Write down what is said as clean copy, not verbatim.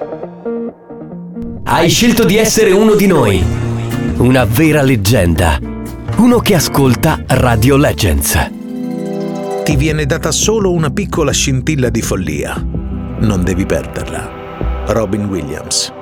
Hai scelto di essere uno di noi, una vera leggenda, uno che ascolta Radio Legends. Ti viene data solo una piccola scintilla di follia. Non devi perderla. Robin Williams.